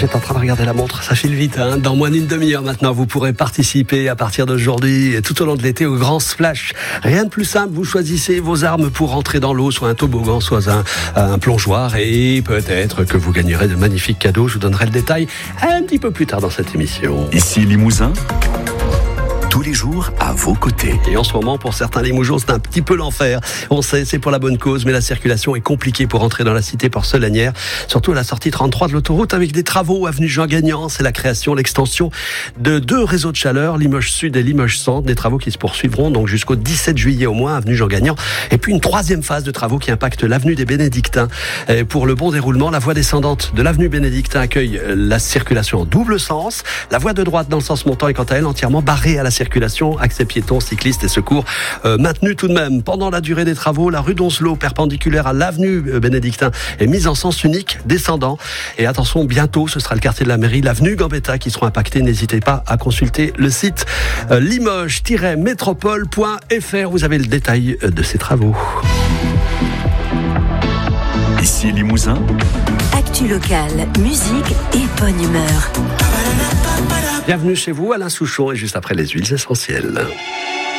J'étais en train de regarder la montre, ça file vite, hein. Dans moins d'une demi-heure maintenant, vous pourrez participer à partir d'aujourd'hui, tout au long de l'été, au Grand Splash. Rien de plus simple, vous choisissez vos armes pour rentrer dans l'eau, soit un toboggan, soit un plongeoir, et peut-être que vous gagnerez de magnifiques cadeaux. Je vous donnerai le détail un petit peu plus tard dans cette émission. Ici Limousin, tous les jours à vos côtés. Et en ce moment, pour certains Limousins, c'est un petit peu l'enfer. On sait, c'est pour la bonne cause, mais la circulation est compliquée pour entrer dans la cité porcelainière, surtout à la sortie 33 de l'autoroute, avec des travaux avenue Jean Gagnant. C'est la création, l'extension de 2 réseaux de chaleur, Limoges Sud et Limoges Centre, des travaux qui se poursuivront donc jusqu'au 17 juillet au moins, avenue Jean Gagnant. Et puis une 3e phase de travaux qui impacte l'avenue des Bénédictins. Et pour le bon déroulement, la voie descendante de l'avenue Bénédictin accueille la circulation en double sens. La voie de droite dans le sens montant est quant à elle entièrement barrée à la circulation, accès piétons, cyclistes et secours maintenus tout de même. Pendant la durée des travaux, la rue d'Oncelot, perpendiculaire à l'avenue Bénédictin, est mise en sens unique, descendant. Et attention, bientôt, ce sera le quartier de la mairie, l'avenue Gambetta qui seront impactés. N'hésitez pas à consulter le site limoges-métropole.fr. Vous avez le détail de ces travaux. Ici Limousin, Actu locale, musique et bonne humeur. Bienvenue chez vous, Alain Souchon, et juste après les huiles essentielles.